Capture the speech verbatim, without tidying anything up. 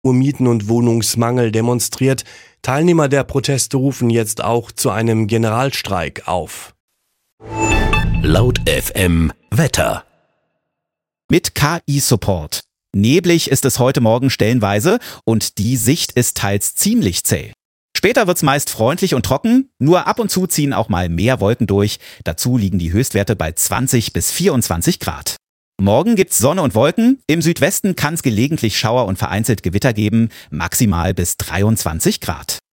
Mieten- und Wohnungsmangel demonstriert. Teilnehmer der Proteste rufen jetzt auch zu einem Generalstreik auf. Laut F M Wetter. Mit K I-Support. Neblig ist es heute Morgen stellenweise und die Sicht ist teils ziemlich zäh. Später wird's meist freundlich und trocken, nur ab und zu ziehen auch mal mehr Wolken durch. Dazu liegen die Höchstwerte bei zwanzig bis vierundzwanzig Grad. Morgen gibt's Sonne und Wolken, im Südwesten kann's gelegentlich Schauer und vereinzelt Gewitter geben, maximal bis dreiundzwanzig Grad.